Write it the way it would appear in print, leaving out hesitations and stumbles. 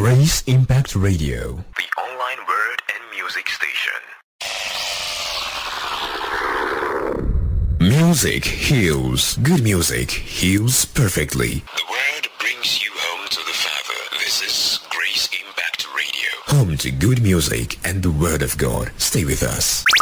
Grace Impact Radio, the online word and music station. Music heals. Good music heals perfectly. The word brings you home to the Father. This is Grace Impact Radio. Home to good music and the Word of God. Stay with us.